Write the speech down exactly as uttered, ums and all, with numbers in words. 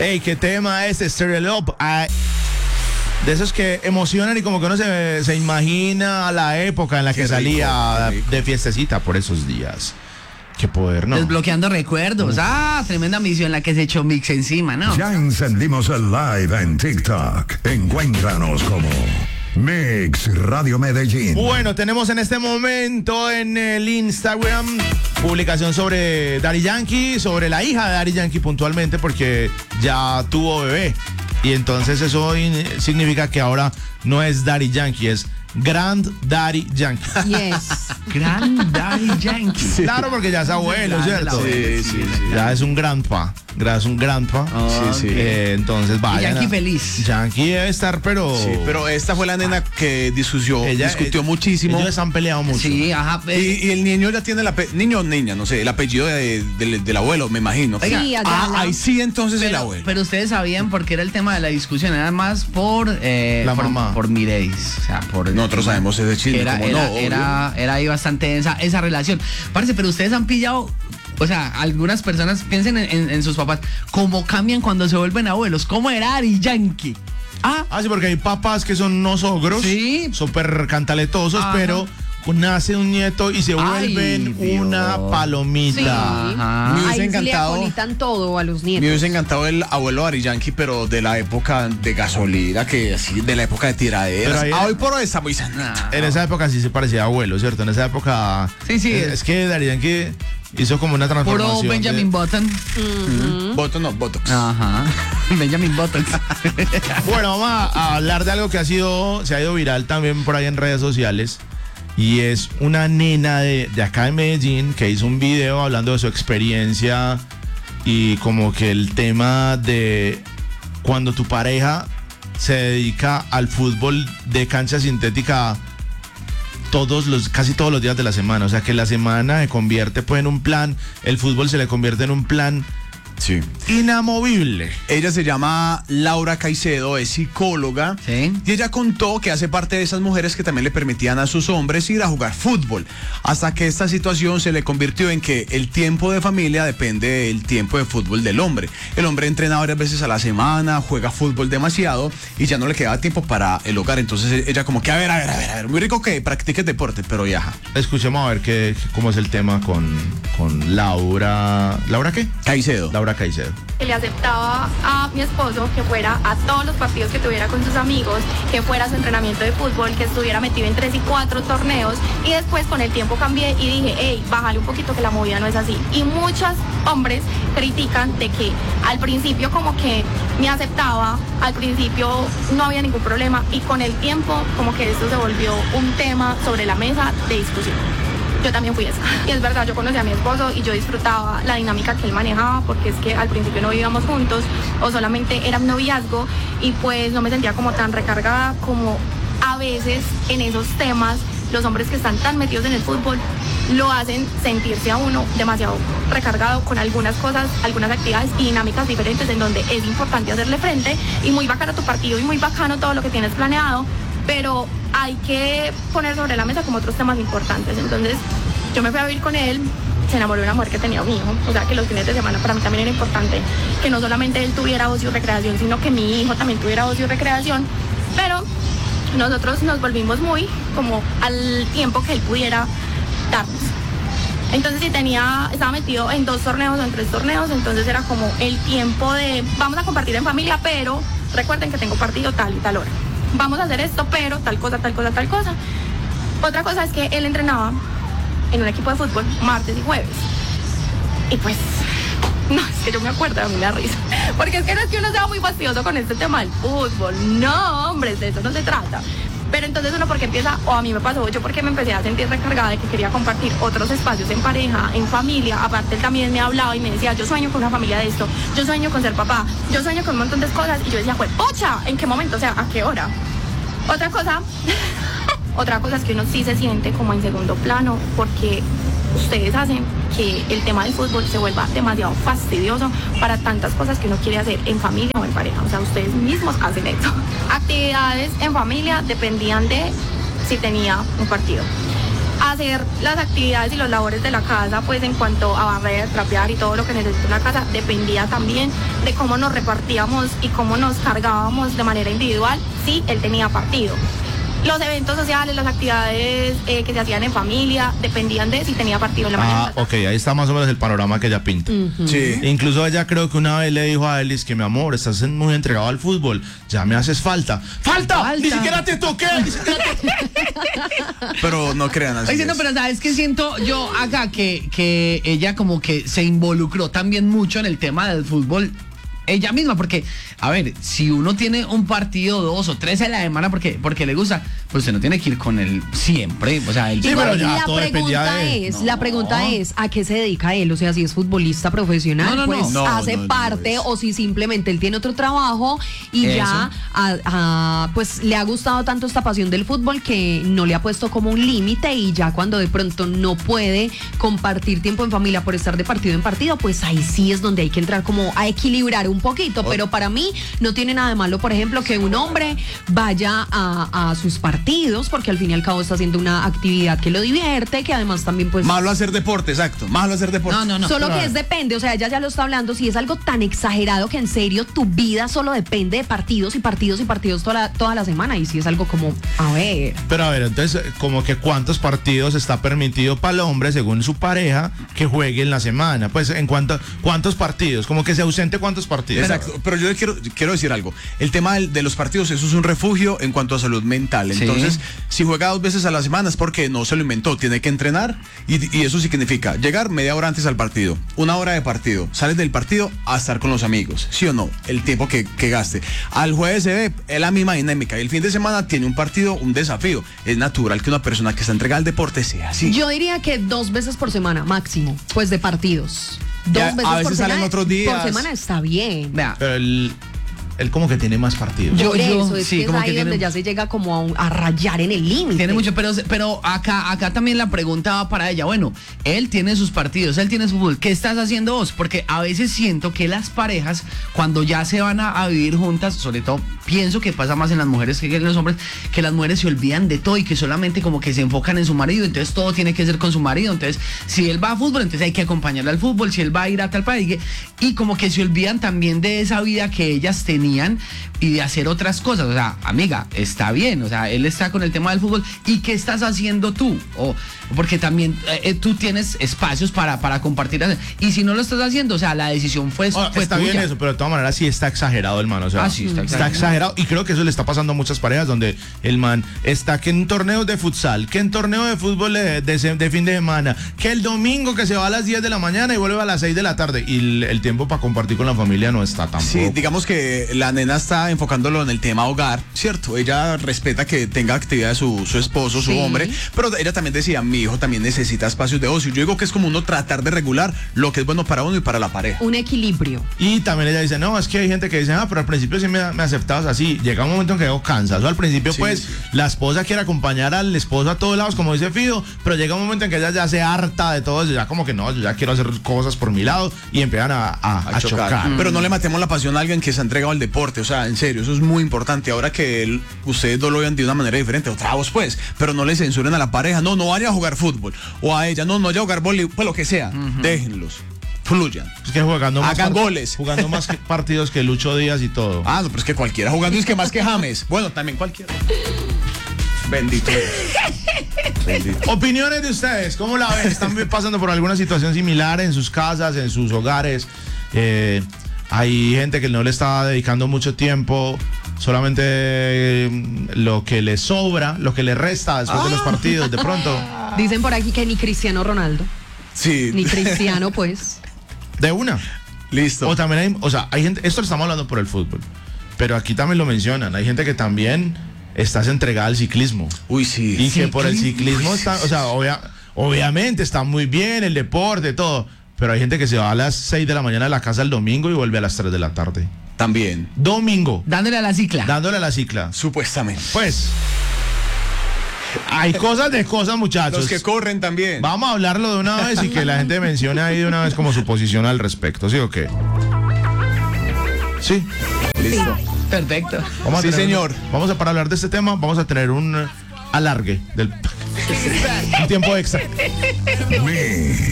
Ey, qué tema es Stereo Love. Ah, de esos que emocionan y como que uno se, se imagina la época en la qué que rico, salía de fiestecita por esos días. Qué poder, ¿no? Desbloqueando recuerdos. Uf. Ah, tremenda misión la que se echó Mix encima, ¿no? Ya encendimos el live en TikTok. Encuéntranos como Mix Radio Medellín. Bueno, tenemos en este momento en el Instagram publicación sobre Daddy Yankee, sobre la hija de Daddy Yankee puntualmente, porque ya tuvo bebé. Y entonces eso in- significa que ahora no es Daddy Yankee, es Grand Daddy Yankee. Yes. Grand Daddy Yankee. Sí. Claro, porque ya es abuelo, ¿cierto? Sí, sí, sí. Ya es un grandpa. Ya es un grandpa. Oh, sí, sí. Eh, entonces vaya. Yankee feliz. Yankee debe estar, pero. Sí, pero esta fue la nena que discutió, ella, discutió ella, muchísimo. Ellos han peleado mucho. Sí, ajá. Y, y el niño ya tiene el apellido, niño o niña, no sé, el apellido de, de, de, del abuelo, me imagino. Sí, ah, ahí sí, entonces pero, el abuelo. Pero ustedes sabían por qué era el tema de la discusión, era más por eh, la por, mamá. por Mireis, o sea, por nosotros sabemos ese chisme, era, como era, no, era, era ahí bastante esa, esa relación. Parce, pero ustedes han pillado, o sea, algunas personas piensen en, en, en sus papás, cómo cambian cuando se vuelven abuelos, cómo era Daddy Yankee. Ah, ah, sí, porque hay papás que son unos ogros, sí, súper cantaletosos, ajá, pero nace un nieto y se Ay, vuelven Dios. una palomita. Sí. Ajá. Me hubiese Ahí encantado. sí le acolitan todo a los nietos. Me hubiese encantado el abuelo Daddy Yankee, pero de la época de gasolina, que así, de la época de tiraderas. Ahí, ah, hoy por hoy está muy sana. En esa época sí se parecía a abuelo, ¿cierto? En esa época. Sí, sí. Es, es que Daddy Yankee hizo como una transformación. Puro Benjamin de... Button. Mm-hmm. Button no, Botox. Ajá. Benjamin Button. Bueno, vamos a, a hablar de algo que ha sido, se ha ido viral también por ahí en redes sociales. Y es una nena de, de acá de Medellín que hizo un video hablando de su experiencia y como que el tema de cuando tu pareja se dedica al fútbol de cancha sintética todos los, casi todos los días de la semana. O sea que la semana se convierte pues en un plan, el fútbol se le convierte en un plan sí. inamovible. Ella se llama Laura Caicedo, es psicóloga. Sí. Y ella contó que hace parte de esas mujeres que también le permitían a sus hombres ir a jugar fútbol. Hasta que esta situación se le convirtió en que el tiempo de familia depende del tiempo de fútbol del hombre. El hombre entrena varias veces a la semana, juega fútbol demasiado y ya no le queda tiempo para el hogar. Entonces ella como que, a ver, a ver, a ver, a ver, muy rico que practiques deporte, pero viaja. Escuchemos a ver qué, cómo es el tema con, con Laura. ¿Laura qué? Caicedo. Laura Caicedo. Que le aceptaba a mi esposo que fuera a todos los partidos que tuviera con sus amigos, que fuera a su entrenamiento de fútbol, que estuviera metido en tres y cuatro torneos, y después con el tiempo cambié y dije, hey, bájale un poquito que la movida no es así. Y muchos hombres critican de que al principio como que me aceptaba, al principio no había ningún problema, y con el tiempo como que esto se volvió un tema sobre la mesa de discusión. Yo también fui esa. Y es verdad, yo conocí a mi esposo y yo disfrutaba la dinámica que él manejaba, porque es que al principio no vivíamos juntos o solamente era un noviazgo, y pues no me sentía como tan recargada como a veces en esos temas los hombres que están tan metidos en el fútbol lo hacen sentirse a uno demasiado recargado con algunas cosas, algunas actividades y dinámicas diferentes en donde es importante hacerle frente y muy bacano tu partido y muy bacano todo lo que tienes planeado, pero hay que poner sobre la mesa como otros temas importantes. Entonces yo me fui a vivir con él, se enamoró de una mujer que tenía un hijo, o sea que los fines de semana para mí también era importante que no solamente él tuviera ocio y recreación, sino que mi hijo también tuviera ocio y recreación, pero nosotros nos volvimos muy como al tiempo que él pudiera darnos. Entonces si tenía, estaba metido en dos torneos o en tres torneos, entonces era como el tiempo de vamos a compartir en familia, pero recuerden que tengo partido tal y tal hora. Vamos a hacer esto, pero tal cosa, tal cosa, tal cosa. Otra cosa es que él entrenaba en un equipo de fútbol martes y jueves. Y pues, no, es que yo me acuerdo, a mí me da risa. Porque es que no es que uno sea muy fastidioso con este tema del fútbol. No, hombre, de eso no se trata. Pero entonces uno porque empieza, o a mí me pasó, yo porque me empecé a sentir recargada de que quería compartir otros espacios en pareja, en familia. Aparte él también me hablaba y me decía, yo sueño con una familia de esto, yo sueño con ser papá, yo sueño con un montón de cosas. Y yo decía, pues, ¡pocha! ¿En qué momento? O sea, ¿a qué hora? Otra cosa, otra cosa es que uno sí se siente como en segundo plano porque ustedes hacen que el tema del fútbol se vuelva demasiado fastidioso para tantas cosas que uno quiere hacer en familia o en pareja. O sea, ustedes mismos hacen eso. Actividades en familia dependían de si tenía un partido. hacer las actividades y los labores de la casa, pues en cuanto a barrer, trapear y todo lo que necesita una casa, dependía también de cómo nos repartíamos y cómo nos cargábamos de manera individual si él tenía partido. Los eventos sociales, las actividades eh, que se hacían en familia, dependían de si tenía partido en la mañana. Ah, ok, ahí está más o menos el panorama que ella pinta. Uh-huh. Sí. Incluso ella creo que una vez le dijo a Elis que mi amor, estás muy entregado al fútbol, ya me haces falta. ¡Falta! Falta. ¡Ni siquiera te toqué! Ni siquiera te... Pero no crean así. Oye, no, es. pero ¿sabes qué siento yo acá? Que, que ella como que se involucró también mucho en el tema del fútbol. Ella misma, porque, a ver, si uno tiene un partido, dos o tres en la semana porque, porque le gusta, pues usted no tiene que ir con él siempre. O sea, él Sí, Igual, pero ya la todo dependía pregunta de él. es, No. la pregunta es, ¿a qué se dedica él? O sea, si es futbolista profesional, No, no, no. pues No, hace no, no parte, es. o si simplemente él tiene otro trabajo y Eso. ya, a- a- pues le ha gustado tanto esta pasión del fútbol que no le ha puesto como un límite y ya cuando de pronto no puede compartir tiempo en familia por estar de partido en partido, pues ahí sí es donde hay que entrar como a equilibrar un poquito, pero para mí no tiene nada de malo, por ejemplo, que un hombre vaya a, a sus partidos, porque al fin y al cabo está haciendo una actividad que lo divierte, que además también pues... Malo hacer deporte, exacto. Malo hacer deporte. No, no, no. Solo pero- que es depende, o sea, ella ya lo está hablando, si es algo tan exagerado que en serio tu vida solo depende de partidos y partidos y partidos toda la, toda la semana, y si es algo como, a ver, Pero a ver, entonces, como que cuántos partidos está permitido para el hombre, según su pareja, que juegue en la semana. Pues, en cuanto, ¿cuántos partidos? Como que se ausente cuántos partidos. Exacto, pero yo le quiero, quiero decir algo. El tema del- de los partidos, eso es un refugio en cuanto a salud mental. Sí. Entonces, si juega dos veces a la semana es porque no se lo inventó, tiene que entrenar y, y eso significa llegar media hora antes al partido, una hora de partido, sales del partido a estar con los amigos, ¿sí o no? El tiempo que, que gaste. Al jueves se ve es la misma dinámica y el fin de semana tiene un partido, un desafío. Es natural que una persona que está entregada al deporte sea así. yo diría que dos veces por semana máximo, pues de partidos. Dos Ya, a veces veces por salen semana, otros días. por semana está bien. Vea, Pero él, él como que tiene más partidos. Yo- Por eso, es sí, que es como ahí que tiene- donde ya se llega como a, un- a rayar en el límite. tiene mucho, pero, pero acá, acá también la pregunta va para ella. Bueno, él tiene sus partidos, él tiene su fútbol. ¿Qué estás haciendo vos? Porque a veces siento que las parejas, cuando ya se van a, a vivir juntas, sobre todo pienso que pasa más en las mujeres que en los hombres, que las mujeres se olvidan de todo y que solamente como que se enfocan en su marido, entonces todo tiene que ser con su marido. Entonces, si él va a fútbol, entonces hay que acompañarle al fútbol, si él va a ir a tal país, y como que se olvidan también de esa vida que ellas tenían y de hacer otras cosas. O sea, amiga, está bien, o sea, él está con el tema del fútbol, ¿y qué estás haciendo tú? O porque también eh, tú tienes espacios para, para compartir, y si no lo estás haciendo, o sea, la decisión fue, Ah, fue está tuya. bien eso, pero de todas maneras sí está exagerado el man, o sea, Ah, sí, está está exagerado. exagerado y creo que eso le está pasando a muchas parejas donde el man está que en torneos de futsal, que en torneo de fútbol de, de se- de fin de semana, que el domingo que se va a las diez de la mañana y vuelve a las seis de la tarde y el, el tiempo para compartir con la familia no está tampoco. Sí, digamos que la nena está enfocándolo en el tema hogar, ¿cierto? Ella respeta que tenga actividad su, su esposo, su Sí. hombre, pero ella también decía, mi hijo también necesita espacios de ocio. Yo digo que es como uno tratar de regular lo que es bueno para uno y para la pareja. Un equilibrio. Y también ella dice, no, es que hay gente que dice, ah, pero al principio sí me, me aceptabas así. Llega un momento en que yo cansas. Al principio, Sí, pues, sí. la esposa quiere acompañar al esposo a todos lados, como dice Fido, pero llega un momento en que ella ya se harta de todo eso, ya como que no, yo ya quiero hacer cosas por mi lado y empiezan a, a- a chocar. Pero no le matemos la pasión a alguien que se ha entregado al deporte, o sea, en serio, eso es muy importante. Ahora que él- ustedes dos lo vean de una manera diferente, otra voz pues, pero no le censuren a la pareja, no, no vaya a jugar fútbol, o a ella, no, no vaya a jugar voleibol, pues lo que sea, déjenlos, fluyan. Es que jugando más, Hagan part- goles. jugando más que- partidos que Lucho Díaz y todo. Ah, no, pero es que cualquiera jugando es que más que James. Bueno, también cualquiera. Bendito Dios. Bendito. Opiniones de ustedes, ¿cómo la ven? ¿Están pasando por alguna situación similar en sus casas, en sus hogares? Eh, hay gente que no le está dedicando mucho tiempo, solamente eh, lo que le sobra, lo que le resta después de los partidos, de pronto. Dicen por aquí que ni Cristiano Ronaldo, Sí. ni Cristiano pues. De una. Listo. O también hay, o sea, hay gente, esto lo estamos hablando por el fútbol, pero aquí también lo mencionan, hay gente que también estás entregada al ciclismo. Uy, sí. Y que por el Ciclismo. ciclismo está, o sea, obvia- obviamente está muy bien el deporte, todo, pero hay gente que se va a las seis de la mañana de la casa el domingo y vuelve a las tres de la tarde. También. Domingo, Dándole a la cicla. dándole a la cicla. Supuestamente. Pues, hay cosas de cosas, muchachos. Los que corren también. Vamos a hablarlo de una vez y que la gente mencione ahí de una vez como su posición al respecto, ¿sí o qué? Sí. Listo. Perfecto. Vamos a Sí, tener- señor. Vamos a, para hablar de este tema, vamos a tener un, alargue, del un tiempo extra. Mix.